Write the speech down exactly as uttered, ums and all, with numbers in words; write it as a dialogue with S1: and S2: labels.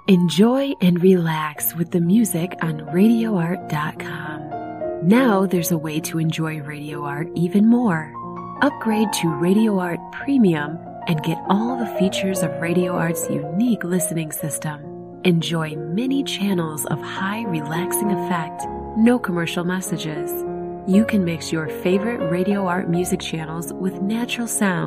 S1: Enjoy and relax with the music on radio art dot com. Now there's a way to enjoy Radio Art even more. Upgrade to Radio Art Premium and get all the features of Radio Art's unique listening system. Enjoy many channels of high relaxing effect, no commercial messages. You can mix your favorite Radio Art music channels with natural sound